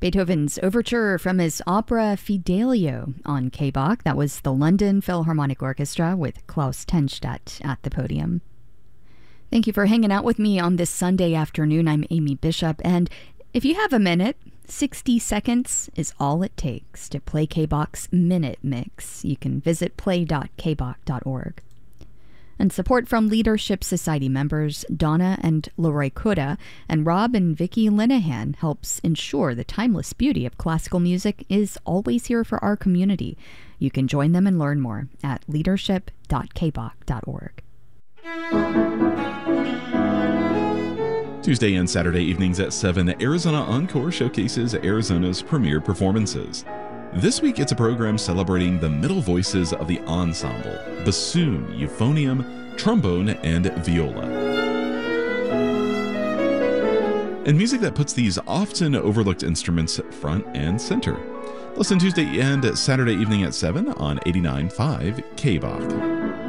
Beethoven's overture from his opera Fidelio on K-Bach. That was the London Philharmonic Orchestra with Klaus Tenstedt at the podium. Thank you for hanging out with me on this Sunday afternoon. I'm Amy Bishop, and if you have a minute, 60 seconds is all it takes to play K-Bach's Minute Mix. You can visit play.kbach.org. And support from Leadership Society members Donna and Leroy Kuda and Rob and Vicky Linehan helps ensure the timeless beauty of classical music is always here for our community. You can join them and learn more at leadership.kbach.org. Tuesday and Saturday evenings at 7, Arizona Encore showcases Arizona's premier performances. This week, it's a program celebrating the middle voices of the ensemble: bassoon, euphonium, trombone, and viola. And music that puts these often overlooked instruments front and center. Listen Tuesday and Saturday evening at 7 on 89.5 K-Bach.